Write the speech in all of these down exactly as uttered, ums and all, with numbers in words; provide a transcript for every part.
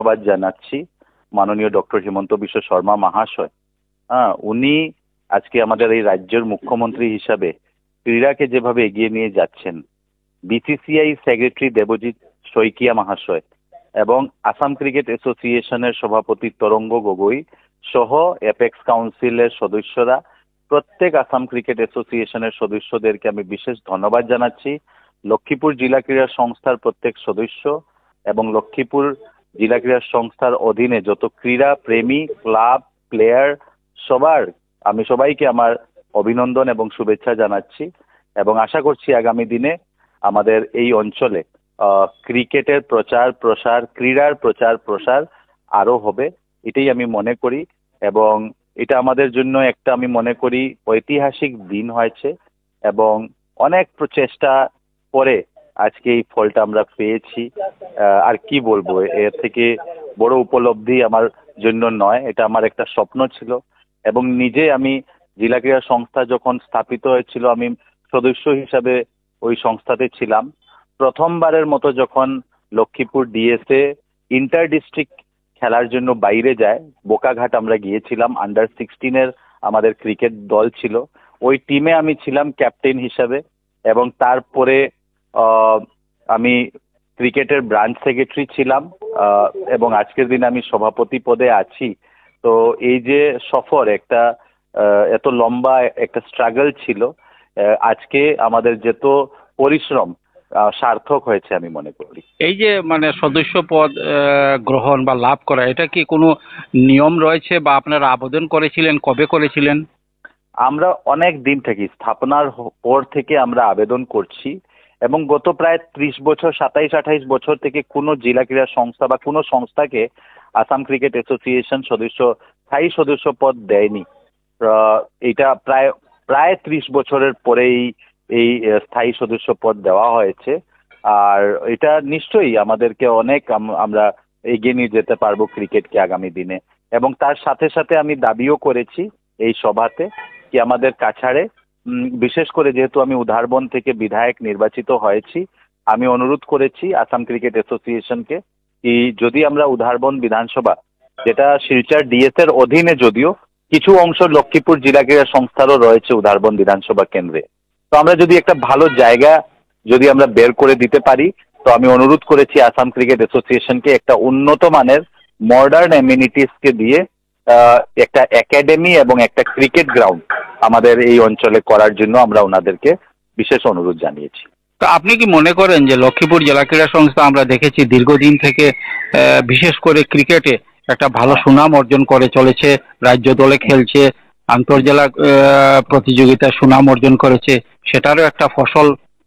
ধন্যবাদ জানাচ্ছি মাননীয় ডক্টর হিমন্ত বিশ্ব শর্মা মহাশয়। হ্যাঁ, উনি আজকে আমাদের এই রাজ্যের মুখ্যমন্ত্রী হিসাবে ক্রীড়াকে যেভাবে এগিয়ে নিয়ে যাচ্ছেন, বিসিসিআই সেক্রেটারি দেবজিৎ শইকিয়া মহাশয় এবং আসাম ক্রিকেট অ্যাসোসিয়েশনের সভাপতি তরঙ্গ গগৈ সহ অ্যাপেক্স কাউন্সিলের সদস্যরা, প্রত্যেক আসাম ক্রিকেট অ্যাসোসিয়েশনের সদস্যদেরকে আমি বিশেষ ধন্যবাদ জানাচ্ছি। লক্ষ্মীপুর জেলা ক্রীড়া সংস্থার প্রত্যেক সদস্য এবং লক্ষ্মীপুর জেলা ক্রীড়া সংস্থার অধীনে যত ক্রীড়া প্রেমী ক্লাব প্লেয়ার সবার আমি সবাইকে আমার অভিনন্দন এবং শুভেচ্ছা জানাচ্ছি এবং আশা করছি আগামী দিনে আমাদের এই অঞ্চলে ক্রিকেটের প্রচার প্রসার, ক্রীড়ার প্রচার প্রসার আরো হবে, এটাই আমি মনে করি। এবং এটা আমাদের জন্য একটা আমি মনে করি ঐতিহাসিক দিন হয়েছে এবং অনেক প্রচেষ্টা পরে আজকে এই ফলটা আমরা পেয়েছি। আর কি বলবো, এর থেকে বড় উপলব্ধি আমার জন্য নয়, এটা আমার একটা স্বপ্ন ছিল এবং নিজে আমি জেলা ক্রীড়া সংস্থা যখন স্থাপিত হয়েছিল আমি সদস্য হিসাবে ওই সংস্থাতে ছিলাম। প্রথমবারের মতো যখন লক্ষ্মীপুর ডিএসএ ইন্টার ডিস্ট্রিক্ট খেলার জন্য বাইরে যায়, বোকাঘাট আমরা গিয়েছিলাম, আন্ডার সিক্সটিনের আমাদের ক্রিকেট দল ছিল, ওই টিমে আমি ছিলাম ক্যাপ্টেন হিসাবে এবং তারপরে আমি ক্রিকেটের ব্রাঞ্চ সেক্রেটারি ছিলাম এবং আজকের দিনে আমি সভাপতি পদে আছি। তো এই যে সফর, একটা এত লম্বা একটা স্ট্রাগল ছিল, আজকে আমাদের যত পরিশ্রম সার্থক হয়েছে আমি মনে করি। এই যে মানে সদস্য পদ গ্রহণ বা লাভ করা, এটা কি কোনো নিয়ম রয়েছে বা আপনারা আবেদন করেছিলেন, কবে করেছিলেন? আমরা অনেক দিন থেকে, স্থাপনার পর থেকে আমরা আবেদন করছি এবং গত প্রায় ত্রিশ বছর সাতাইশ আঠাইশ বছর থেকে কোনো জেলা ক্রীড়া সংস্থা বা কোনো সংস্থাকে আসাম ক্রিকেট অ্যাসোসিয়েশন সদস্য স্থায়ী সদস্য পদ দেয়নি। এটা প্রায় প্রায় ত্রিশ বছরের পরেই এই স্থায়ী সদস্য পদ দেওয়া হয়েছে। আর এটা নিশ্চয়ই আমাদেরকে অনেক আমরা এগিয়ে নিয়ে যেতে পারবো ক্রিকেটকে আগামী দিনে। এবং তার সাথে সাথে আমি দাবিও করেছি এই সভাতে কি আমাদের কাছাড়ে, বিশেষ করে যেহেতু আমি উধারবন থেকে বিধায়ক নির্বাচিত হয়েছি, আমি অনুরোধ করেছি আসাম ক্রিকেট অ্যাসোসিয়েশনকে কি যদি আমরা উধারবন বিধানসভা, যেটা শিলচর ডিএস এর অধীনে, যদিও কিছু অংশ লক্ষ্মীপুর জেলা ক্রীড়া সংস্থারও রয়েছে উধারবন বিধানসভা কেন্দ্রে, তো আমরা যদি একটা ভালো জায়গা যদি আমরা বের করে দিতে পারি, তো আমি অনুরোধ করেছি আসাম ক্রিকেট অ্যাসোসিয়েশনকে একটা উন্নত মানের মডার্ন অ্যামিনিটিসকে দিয়ে একটা একাডেমি এবং একটা ক্রিকেট গ্রাউন্ড আমাদের এই অঞ্চলে করার জন্য আমরা ওনাদেরকে বিশেষ অনুরোধ জানিয়েছি। তো আপনি কি মনে করেন যে লক্ষ্মীপুর জেলা ক্রীড়া সংস্থা আমরা দেখেছি দীর্ঘদিন থেকে বিশেষ করে ক্রিকেটে একটা ভালো সুনাম অর্জন করে চলেছে, রাজ্য দলে খেলছে, আন্তর্জেলা প্রতিযোগিতায় সুনাম অর্জন করেছে, সেটারও একটা ফসল?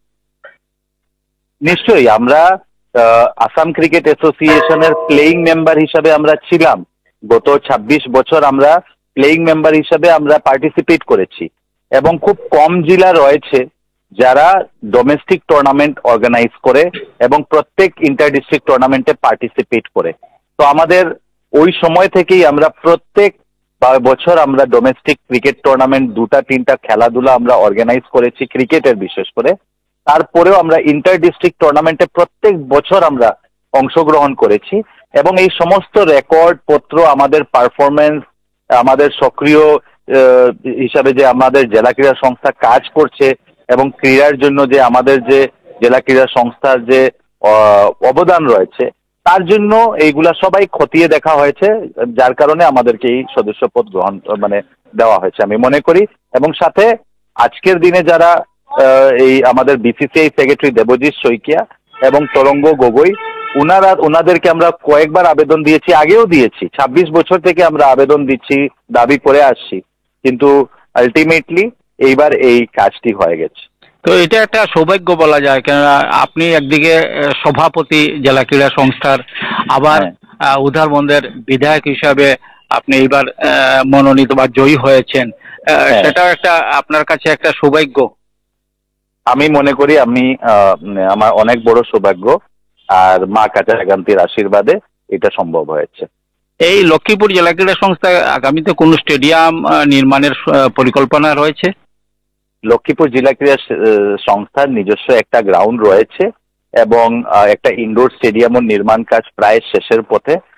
নিশ্চয়ই, আমরা আসাম ক্রিকেট অ্যাসোসিয়েশনের প্লেয়িং মেম্বার হিসাবে আমরা ছিলাম। গত ছাব্বিশ বছর আমরা প্লেয়িং মেম্বার হিসাবে আমরা পার্টিসিপেট করেছি এবং খুব কম জেলা রয়েছে যারা ডোমেস্টিক টুর্নামেন্ট অর্গানাইজ করে এবং প্রত্যেক ইন্টার ডিস্ট্রিক্ট টুর্নামেন্টে পার্টিসিপেট করে। তো আমাদের ওই সময় থেকেই আমরা প্রত্যেক বছর আমরা ডোমেস্টিক ক্রিকেট টুর্নামেন্ট দুটা তিনটা খেলাধুলা আমরা অর্গানাইজ করেছি ক্রিকেটের বিশেষ করে। তারপরেও আমরা ইন্টার ডিস্ট্রিক্ট টুর্নামেন্টে প্রত্যেক বছর আমরা অংশগ্রহণ করেছি এবং এই সমস্ত রেকর্ড পত্র, আমাদের পারফরমেন্স, আমাদের সক্রিয় হিসাবে যে আমাদের জেলা ক্রীড়া সংস্থা কাজ করছে এবং ক্রীড়ার জন্য যে আমাদের যে জেলা ক্রীড়া সংস্থার যে অবদান রয়েছে, তার জন্য এইগুলা সবাই খতিয়ে দেখা হয়েছে, যার কারণে আমাদেরকে এই সদস্যপদ গ্রহণ মানে দেওয়া হয়েছে আমি মনে করি। এবং সাথে আজকের দিনে যারা এই আমাদের বিসিসিআই সেক্রেটারি দেবজিৎ শইকিয়া এবং তরঙ্গ গগৈ, উনারা ওনাদেরকে আমরা কয়েকবার আবেদন দিয়েছি, আগেও দিয়েছি, ছাব্বিশ বছর থেকে আমরা আবেদন দিচ্ছি, দাবি করে আসছি, কিন্তু আলটিমেটলি এইবার এই কাজটি হয়ে গেছে। তো এটা একটা সৌভাগ্য বলা যায়, কেননা আপনি একদিকে সভাপতি জেলা ক্রীড়া সংস্থার, আবার উধারবন্দের বিধায়ক হিসাবে আপনি এইবার মনোনীত বা জয়ী হয়েছেন, সেটাও একটা আপনার কাছে একটা সৌভাগ্য। আমি মনে করি আমি আমার অনেক বড় সৌভাগ্য, আর মা কাচাকান্তির আশীর্বাদে এটা সম্ভব হয়েছে। এই লক্ষ্মীপুর জেলা ক্রীড়া সংস্থা আগামীতে কোন স্টেডিয়াম নির্মাণের পরিকল্পনা রয়েছে? লক্ষ্মীপুর জেলা ক্রীড়া সংস্থার নিজস্ব একটা গ্রাউন্ড রয়েছে এবং একটা ইনডোর স্টেডিয়ামের নির্মাণ কাজ প্রায় শেষের পথে।